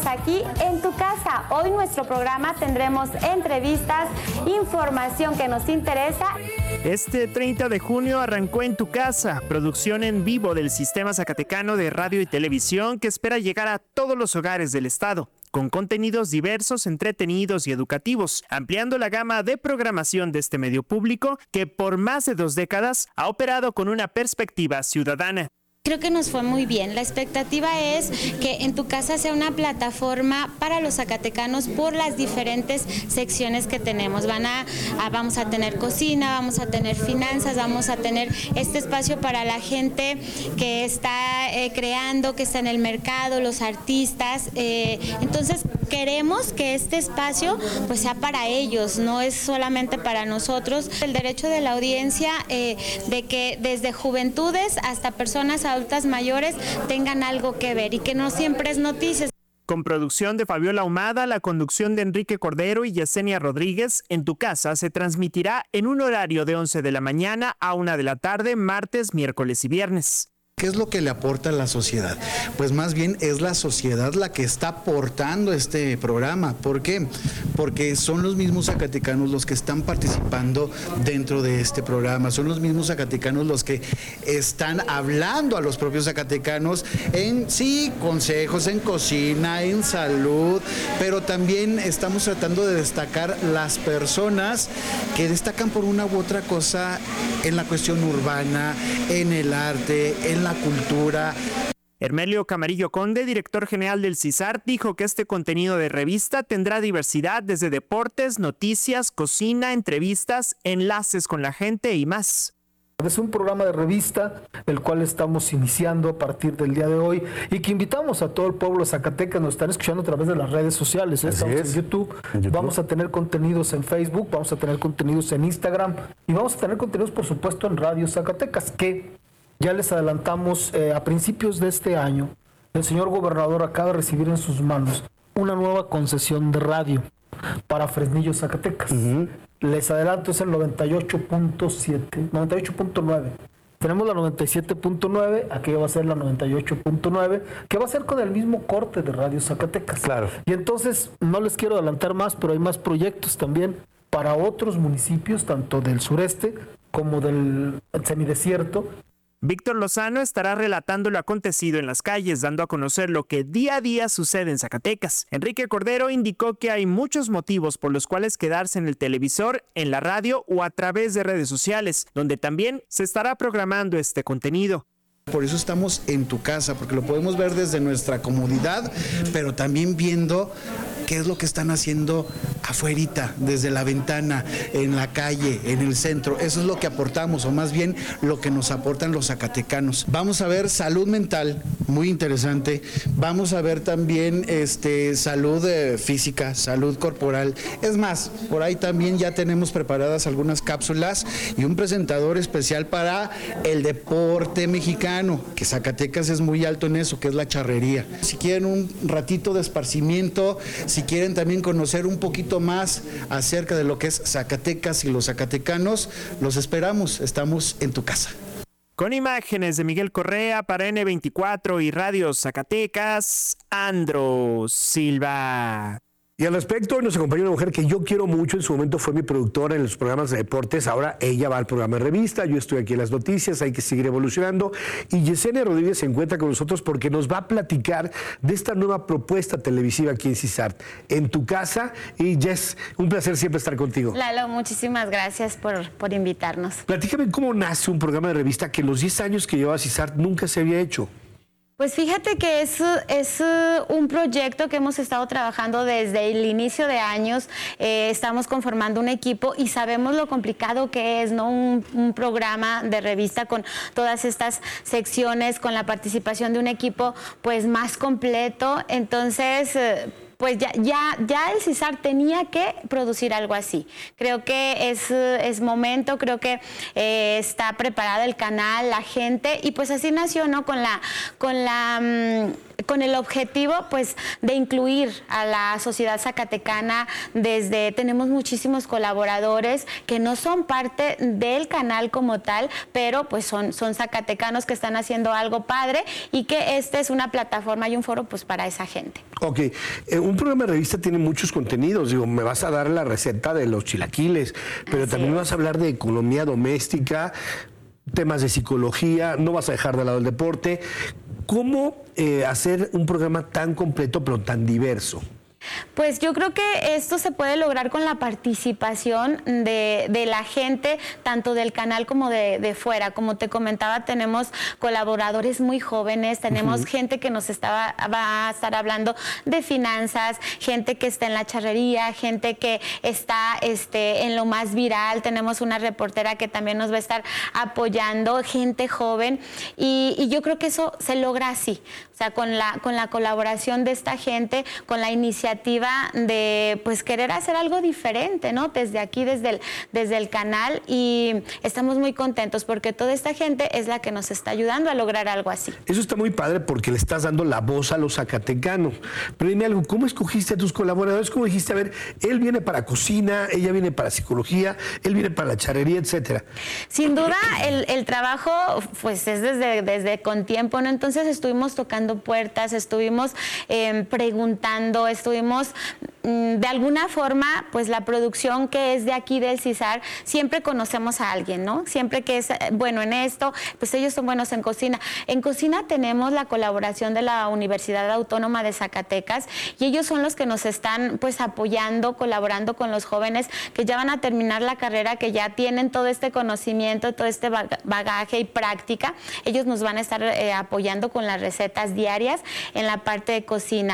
aquí en tu casa. Hoy en nuestro programa tendremos entrevistas, información que nos interesa. Este 30 de junio arrancó En tu casa, producción en vivo del Sistema Zacatecano de Radio y Televisión que espera llegar a todos los hogares del estado, con contenidos diversos, entretenidos y educativos, ampliando la gama de programación de este medio público que por más de 2 décadas ha operado con una perspectiva ciudadana. Creo que nos fue muy bien. La expectativa es que En tu casa sea una plataforma para los zacatecanos por las diferentes secciones que tenemos. Vamos a tener cocina, vamos a tener finanzas, vamos a tener este espacio para la gente que está creando, que está en el mercado, los artistas. Entonces queremos que este espacio pues sea para ellos, no es solamente para nosotros. El derecho de la audiencia de que desde juventudes hasta personas adultas mayores tengan algo que ver y que no siempre es noticias. Con producción de Fabiola Ahumada, la conducción de Enrique Cordero y Yesenia Rodríguez, En tu casa se transmitirá en un horario de 11 de la mañana a 1 de la tarde, martes, miércoles y viernes. ¿Qué es lo que le aporta a la sociedad? Pues más bien es la sociedad la que está aportando este programa. ¿Por qué? Porque son los mismos zacatecanos los que están participando dentro de este programa, son los mismos zacatecanos los que están hablando a los propios zacatecanos en consejos, en cocina, en salud, pero también estamos tratando de destacar las personas que destacan por una u otra cosa en la cuestión urbana, en el arte, en la cultura. Hermelio Camarillo Conde, director general del CISART, dijo que este contenido de revista tendrá diversidad desde deportes, noticias, cocina, entrevistas, enlaces con la gente y más. Es un programa de revista, el cual estamos iniciando a partir del día de hoy y que invitamos a todo el pueblo zacatecano. Nos están escuchando a través de las redes sociales. Estamos en YouTube, vamos a tener contenidos en Facebook, vamos a tener contenidos en Instagram y vamos a tener contenidos, por supuesto, en Radio Zacatecas, que ya les adelantamos a principios de este año. El señor gobernador acaba de recibir en sus manos una nueva concesión de radio para Fresnillo, Zacatecas. Les adelanto, es el 98.9. Tenemos la 97.9, aquí va a ser la 98.9, que va a ser con el mismo corte de Radio Zacatecas. Claro. Y entonces, no les quiero adelantar más, pero hay más proyectos también para otros municipios, tanto del sureste como del semidesierto. Víctor Lozano estará relatando lo acontecido en las calles, dando a conocer lo que día a día sucede en Zacatecas. Enrique Cordero indicó que hay muchos motivos por los cuales quedarse en el televisor, en la radio o a través de redes sociales, donde también se estará programando este contenido. Por eso estamos en tu casa, porque lo podemos ver desde nuestra comodidad, pero también viendo qué es lo que están haciendo afuerita, desde la ventana, en la calle, en el centro. Eso es lo que aportamos, o más bien lo que nos aportan los zacatecanos. Vamos a ver salud mental, muy interesante. Vamos a ver también salud física, salud corporal. Es más, por ahí también ya tenemos preparadas algunas cápsulas y un presentador especial para el deporte mexicano, que Zacatecas es muy alto en eso, que es la charrería. Si quieren un ratito de esparcimiento, si quieren también conocer un poquito más acerca de lo que es Zacatecas y los zacatecanos, los esperamos, estamos en tu casa. Con imágenes de Miguel Correa para N24 y Radio Zacatecas, Andro Silva. Y al respecto, hoy nos acompaña una mujer que yo quiero mucho, en su momento fue mi productora en los programas de deportes, ahora ella va al programa de revista, yo estoy aquí en las noticias, hay que seguir evolucionando, y Yesenia Rodríguez se encuentra con nosotros porque nos va a platicar de esta nueva propuesta televisiva aquí en CISART, En tu casa, y Jess, un placer siempre estar contigo. Lalo, muchísimas gracias por invitarnos. Platícame cómo nace un programa de revista que en los 10 años que llevaba CISART nunca se había hecho. Pues fíjate que es un proyecto que hemos estado trabajando desde el inicio de años. Estamos conformando un equipo y sabemos lo complicado que es, ¿no? Un programa de revista con todas estas secciones, con la participación de un equipo pues más completo. Entonces, pues ya el CISART tenía que producir algo así. Creo que es momento, creo que está preparado el canal, la gente, y pues así nació, ¿no? Con la con el objetivo pues de incluir a la sociedad zacatecana. Tenemos muchísimos colaboradores que no son parte del canal como tal, pero pues son zacatecanos que están haciendo algo padre y que esta es una plataforma y un foro pues para esa gente. Ok, un programa de revista tiene muchos contenidos, digo, me vas a dar la receta de los chilaquiles, pero también me vas a hablar de economía doméstica, temas de psicología, no vas a dejar de lado el deporte. ¿Cómo hacer un programa tan completo pero tan diverso? Pues yo creo que esto se puede lograr con la participación de la gente, tanto del canal como de fuera. Como te comentaba, tenemos colaboradores muy jóvenes, tenemos gente que va a estar hablando de finanzas, gente que está en la charrería, gente que está en lo más viral, tenemos una reportera que también nos va a estar apoyando, gente joven, y yo creo que eso se logra así, o sea, con la colaboración de esta gente, con la iniciativa de pues querer hacer algo diferente, ¿no? Desde aquí, desde el canal, y estamos muy contentos porque toda esta gente es la que nos está ayudando a lograr algo así. Eso está muy padre porque le estás dando la voz a los zacatecanos. Pero dime algo, ¿cómo escogiste a tus colaboradores? ¿Cómo dijiste, a ver, él viene para cocina, ella viene para psicología, él viene para la charrería, etcétera? Sin duda, el trabajo pues es desde con tiempo, ¿no? Entonces estuvimos tocando puertas, estuvimos preguntando, estuvimos de alguna forma, pues la producción que es de aquí del CISAR, siempre conocemos a alguien, ¿no? Siempre que es bueno en esto, pues ellos son buenos en cocina. En cocina tenemos la colaboración de la Universidad Autónoma de Zacatecas y ellos son los que nos están pues apoyando, colaborando con los jóvenes que ya van a terminar la carrera, que ya tienen todo este conocimiento, todo este bagaje y práctica. Ellos nos van a estar apoyando con las recetas diarias en la parte de cocina.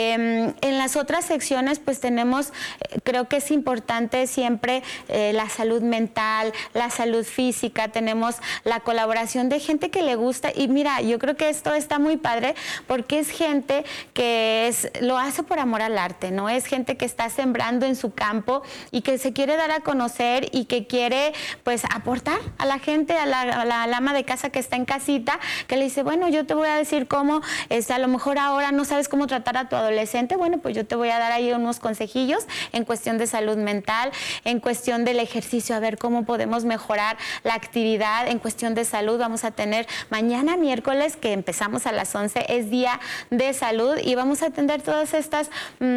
En las otras secciones pues tenemos, creo que es importante siempre la salud mental, la salud física, tenemos la colaboración de gente que le gusta, y mira, yo creo que esto está muy padre porque es gente que lo hace por amor al arte, ¿no? Es gente que está sembrando en su campo y que se quiere dar a conocer y que quiere pues aportar a la gente, a la ama de casa que está en casita, que le dice, bueno, yo te voy a decir cómo, a lo mejor ahora no sabes cómo tratar a tu adolescente, bueno, pues yo te voy a dar ahí unos consejillos en cuestión de salud mental, en cuestión del ejercicio, a ver cómo podemos mejorar la actividad. En cuestión de salud vamos a tener mañana miércoles, que empezamos a las 11, es día de salud, y vamos a atender todas estas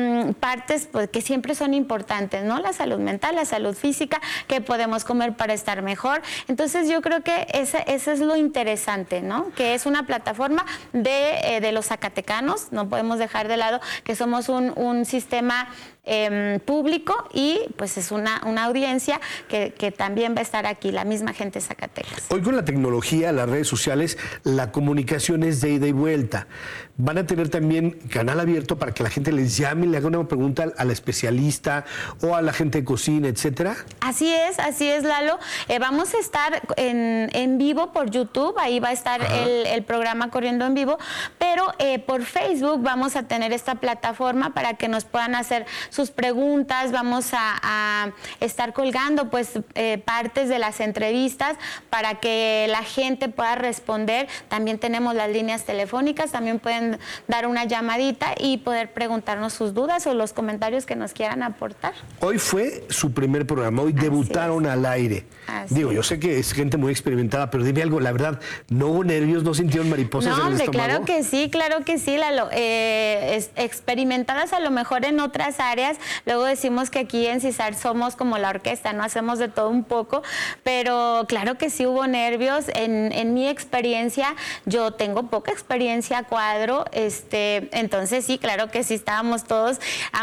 partes pues, que siempre son importantes, ¿no? La salud mental, la salud física, qué podemos comer para estar mejor. Entonces yo creo que ese es lo interesante, ¿no? Que es una plataforma de los zacatecanos, no podemos dejar de lado que somos un sistema público, y pues es una audiencia que también va a estar aquí, la misma gente de Zacatecas. Hoy con la tecnología, las redes sociales, la comunicación es de ida y vuelta. Van a tener también canal abierto para que la gente les llame y le haga una pregunta al especialista o a la gente de cocina, etcétera. Así es, Lalo. Vamos a estar en vivo por YouTube, ahí va a estar el programa corriendo en vivo, pero por Facebook vamos a tener esta plataforma para que nos puedan hacer sus preguntas. Vamos a estar colgando pues partes de las entrevistas para que la gente pueda responder. También tenemos las líneas telefónicas, también pueden dar una llamadita y poder preguntarnos sus dudas o los comentarios que nos quieran aportar. Hoy fue su primer programa, hoy debutaron al aire. Digo, yo sé que es gente muy experimentada, pero dime algo, la verdad, ¿no hubo nervios, no sintieron mariposas en el estómago? Claro que sí, Lalo. Experimentadas a lo mejor en otras áreas. Luego decimos que aquí en CISAR somos como la orquesta, no hacemos de todo un poco, pero claro que sí hubo nervios. En mi experiencia, yo tengo poca experiencia a cuadro, entonces sí, claro que sí estábamos todos,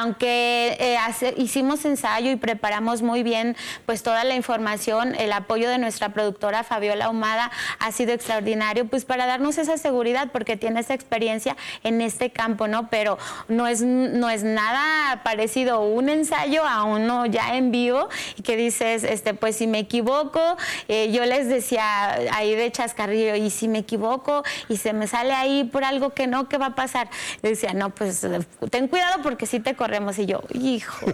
aunque hicimos ensayo y preparamos muy bien pues toda la información. El apoyo de nuestra productora Fabiola Ahumada ha sido extraordinario, pues para darnos esa seguridad, porque tiene esa experiencia en este campo, ¿no? Pero no es nada parecido un ensayo a uno ya en vivo, y que dices, pues si me equivoco, yo les decía ahí de chascarrillo, y si me equivoco y se me sale ahí por algo que no, ¿qué va a pasar? Y decía, no, pues ten cuidado porque sí te corremos. Y yo, hijo.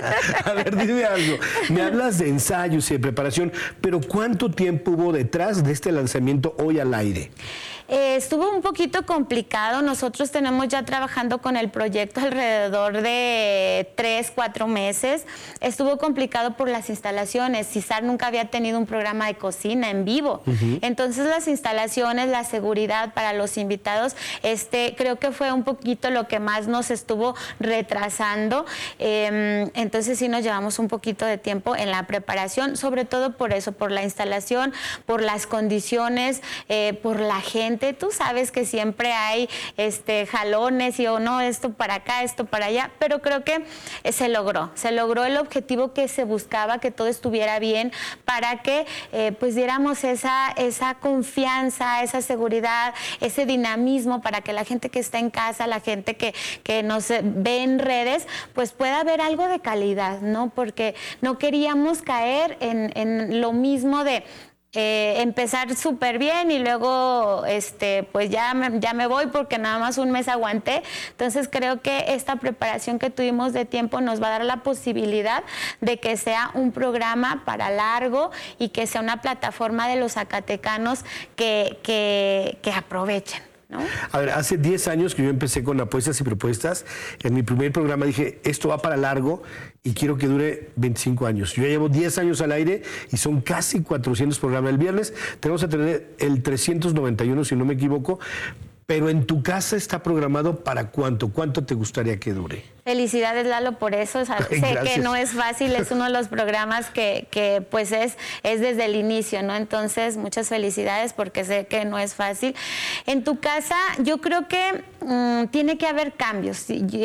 A ver, dime algo. Me hablas de ensayos y de preparación, pero ¿cuánto tiempo hubo detrás de este lanzamiento hoy al aire? Estuvo un poquito complicado. Nosotros tenemos ya trabajando con el proyecto alrededor de 3-4 meses. Estuvo complicado por las instalaciones. CISAR nunca había tenido un programa de cocina en vivo. Entonces las instalaciones, la seguridad para los invitados, creo que fue un poquito lo que más nos estuvo retrasando. Entonces sí nos llevamos un poquito de tiempo en la preparación, sobre todo por eso, por la instalación, por las condiciones, por la gente. Tú sabes que siempre hay jalones y o no, esto para acá, esto para allá, pero creo que se logró el objetivo que se buscaba, que todo estuviera bien, para que pues diéramos esa confianza, esa seguridad, ese dinamismo, para que la gente que está en casa, la gente que nos ve en redes, pues pueda ver algo de calidad, ¿no? Porque no queríamos caer en lo mismo de empezar súper bien y luego pues ya me voy porque nada más un mes aguanté. Entonces creo que esta preparación que tuvimos de tiempo nos va a dar la posibilidad de que sea un programa para largo y que sea una plataforma de los zacatecanos que aprovechen, ¿no? A ver, hace 10 años que yo empecé con Apuestas y Propuestas. En mi primer programa dije, esto va para largo y quiero que dure 25 años. Yo ya llevo 10 años al aire y son casi 400 programas. El viernes tenemos a tener el 391, si no me equivoco, pero en tu casa está programado ¿para cuánto? ¿Cuánto te gustaría que dure? Felicidades, Lalo, por eso. Sé que no es fácil, es uno de los programas que pues es desde el inicio, ¿no? Entonces, muchas felicidades porque sé que no es fácil. En tu casa, yo creo que tiene que haber cambios.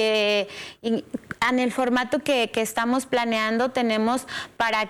En el formato que estamos planeando tenemos para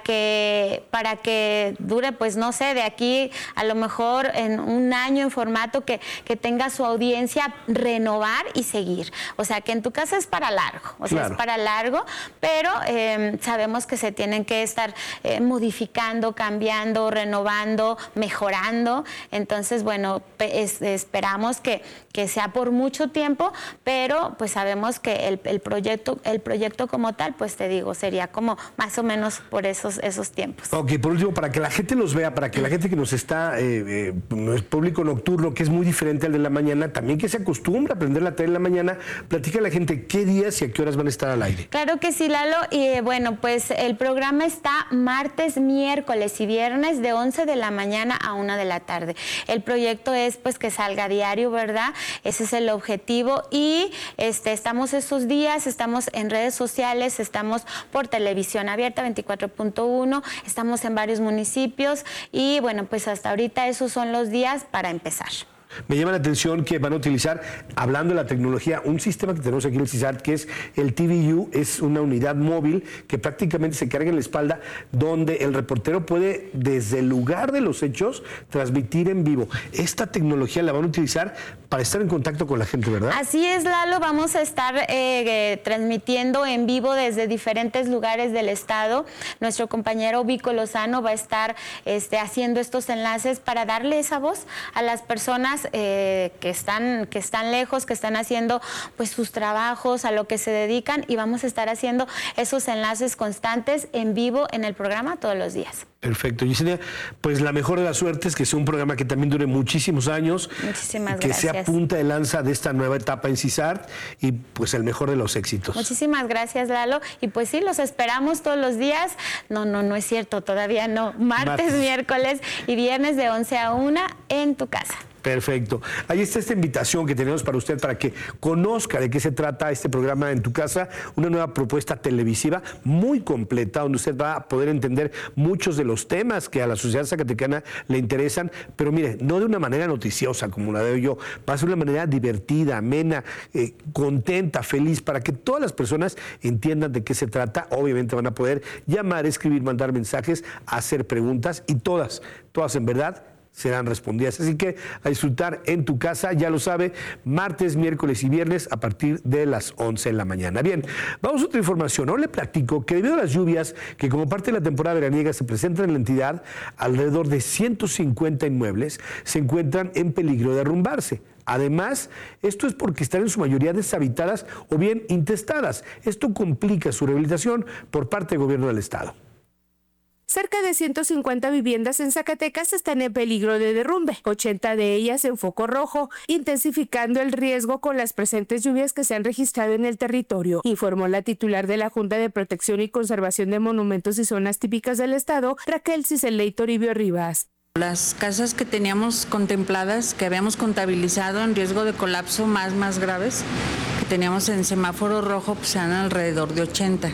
que dure, pues no sé, de aquí a lo mejor en un año en formato que tenga su audiencia, renovar y seguir. O sea, que en tu casa es para largo. O sea, claro, es para largo, pero sabemos que se tienen que estar modificando, cambiando, renovando, mejorando. Entonces, bueno, esperamos que sea por mucho tiempo, pero pues sabemos que el proyecto como tal, pues te digo, sería como más o menos por esos tiempos. Ok, por último, para que la gente los vea, para que la gente que nos está, el público nocturno, que es muy diferente al de la mañana, también que se acostumbra a prender la tele en la mañana, platica a la gente qué días y a qué horas van a estar al aire. Claro que sí, Lalo. Y bueno, pues el programa está martes, miércoles y viernes de 11 de la mañana a 1 de la tarde. El proyecto es pues que salga diario, ¿verdad? Ese es el objetivo y estamos esos días, estamos en redes sociales, estamos por televisión abierta 24.1, estamos en varios municipios y bueno, pues hasta ahorita esos son los días para empezar. Me llama la atención que van a utilizar, hablando de la tecnología, un sistema que tenemos aquí en el CISAR, que es el TVU, es una unidad móvil que prácticamente se carga en la espalda, donde el reportero puede, desde el lugar de los hechos, transmitir en vivo. Esta tecnología la van a utilizar para estar en contacto con la gente, ¿verdad? Así es, Lalo, vamos a estar transmitiendo en vivo desde diferentes lugares del estado. Nuestro compañero Vico Lozano va a estar haciendo estos enlaces para darle esa voz a las personas que están lejos, que están haciendo pues sus trabajos, a lo que se dedican, y vamos a estar haciendo esos enlaces constantes en vivo en el programa todos los días. Perfecto, Yesenia, pues la mejor de las suertes, que sea un programa que también dure muchísimos años. Muchísimas que gracias. Que sea punta de lanza de esta nueva etapa en CISAR y pues el mejor de los éxitos. Muchísimas gracias, Lalo, y pues sí, los esperamos todos los días. No es cierto, todavía no. Martes, miércoles y viernes de 11 a 1 en tu casa. Perfecto. Ahí está esta invitación que tenemos para usted, para que conozca de qué se trata este programa en tu casa, una nueva propuesta televisiva muy completa, donde usted va a poder entender muchos de los temas que a la sociedad zacatecana le interesan, pero mire, no de una manera noticiosa como la veo yo, va a ser una manera divertida, amena, contenta, feliz, para que todas las personas entiendan de qué se trata. Obviamente van a poder llamar, escribir, mandar mensajes, hacer preguntas, y todas en verdad serán respondidas. Así que a disfrutar en tu casa, ya lo sabe, martes, miércoles y viernes a partir de las 11 de la mañana. Bien, vamos a otra información. Ahora le platico que debido a las lluvias que como parte de la temporada veraniega se presentan en la entidad, alrededor de 150 inmuebles se encuentran en peligro de derrumbarse. Además, esto es porque están en su mayoría deshabitadas o bien intestadas. Esto complica su rehabilitación por parte del gobierno del estado. Cerca de 150 viviendas en Zacatecas están en peligro de derrumbe, 80 de ellas en foco rojo, intensificando el riesgo con las presentes lluvias que se han registrado en el territorio, informó la titular de la Junta de Protección y Conservación de Monumentos y Zonas Típicas del Estado, Raquel Ciseley Toribio Rivas. Las casas que teníamos contempladas, que habíamos contabilizado en riesgo de colapso más graves, que teníamos en semáforo rojo, pues eran alrededor de 80.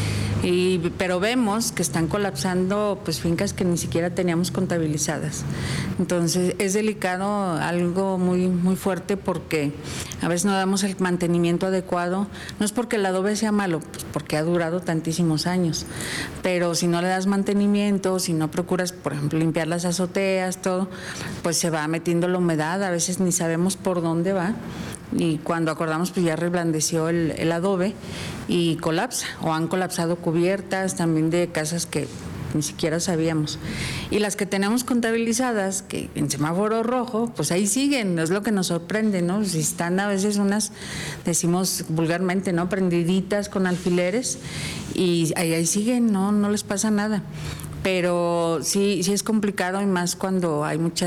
Pero vemos que están colapsando pues fincas que ni siquiera teníamos contabilizadas. Entonces es delicado, algo muy fuerte, porque a veces no damos el mantenimiento adecuado. No es porque el adobe sea malo, pues porque ha durado tantísimos años, pero si no le das mantenimiento, si no procuras, por ejemplo, limpiar las azoteas, todo, pues se va metiendo la humedad, a veces ni sabemos por dónde va. Y cuando acordamos, pues ya reblandeció el adobe y colapsa, o han colapsado cubiertas también de casas que ni siquiera sabíamos. Y las que tenemos contabilizadas, que en semáforo rojo, pues ahí siguen, es lo que nos sorprende, ¿no? Si están a veces unas, decimos vulgarmente, ¿no?, prendiditas con alfileres, y ahí siguen, no les pasa nada. Pero sí es complicado, y más cuando hay mucha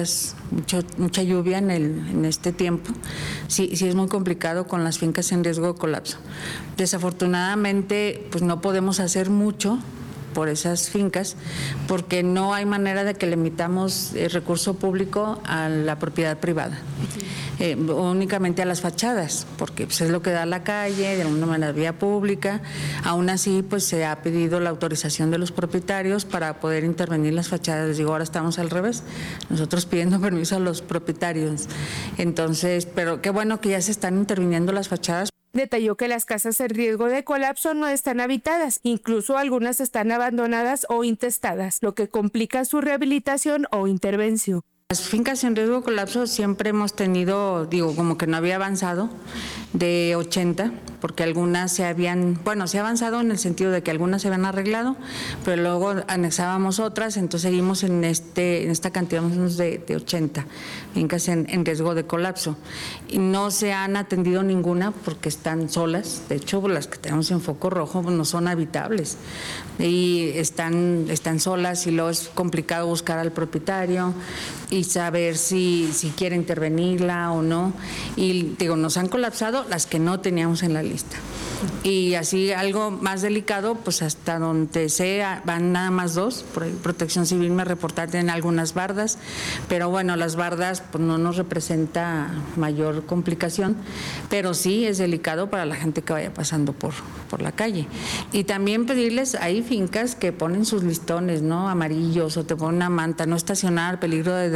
lluvia en este tiempo. Sí es muy complicado con las fincas en riesgo de colapso. Desafortunadamente, pues no podemos hacer mucho por esas fincas, porque no hay manera de que limitamos el recurso público a la propiedad privada. Únicamente a las fachadas, porque pues, es lo que da la calle, de alguna manera vía pública. Aún así, pues se ha pedido la autorización de los propietarios para poder intervenir las fachadas. Les digo, ahora estamos al revés, nosotros pidiendo permiso a los propietarios. Entonces, pero qué bueno que ya se están interviniendo las fachadas. Detalló que las casas en riesgo de colapso no están habitadas, incluso algunas están abandonadas o intestadas, lo que complica su rehabilitación o intervención. Las fincas en riesgo de colapso siempre hemos tenido, como que no había avanzado, de 80, porque algunas se ha avanzado en el sentido de que algunas se habían arreglado, pero luego anexábamos otras, entonces seguimos en esta cantidad de 80 fincas en riesgo de colapso. Y no se han atendido ninguna porque están solas, de hecho las que tenemos en foco rojo no son habitables, y están solas, y luego es complicado buscar al propietario y saber si quiere intervenirla o no, y nos han colapsado las que no teníamos en la lista. Y así algo más delicado, pues hasta donde sea, van nada más 2, por Protección Civil me reportaron en algunas bardas, pero bueno, las bardas pues no nos representa mayor complicación, pero sí es delicado para la gente que vaya pasando por la calle. Y también pedirles, hay fincas que ponen sus listones, ¿no?, amarillos, o te ponen una manta, no estacionar, peligro de